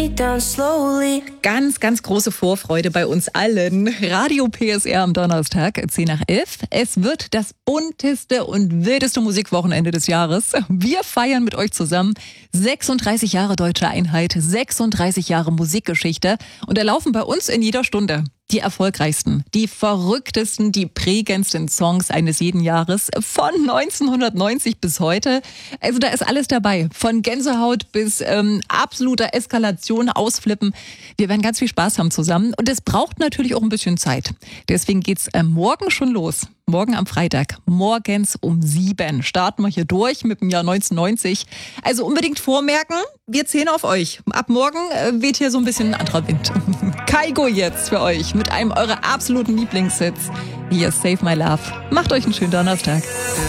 Ganz, ganz große Vorfreude bei uns allen. Radio PSR am Donnerstag, 10 nach 11. Es wird das bunteste und wildeste Musikwochenende des Jahres. Wir feiern mit euch zusammen 36 Jahre Deutsche Einheit, 36 Jahre Musikgeschichte. Und da laufen bei uns in jeder Stunde die erfolgreichsten, die verrücktesten, die prägendsten Songs eines jeden Jahres von 1990 bis heute. Also da ist alles dabei, von Gänsehaut bis absoluter Eskalation, Ausflippen. Wir werden ganz viel Spaß haben zusammen und es braucht natürlich auch ein bisschen Zeit. Deswegen geht's morgen schon los. Morgen am Freitag, morgens um 7 starten wir hier durch mit dem Jahr 1990. Also unbedingt vormerken, wir zählen auf euch. Ab morgen weht hier so ein bisschen ein anderer Wind. Kygo jetzt für euch mit einem eurer absoluten Lieblingshits. Hier, Save My Love. Macht euch einen schönen Donnerstag.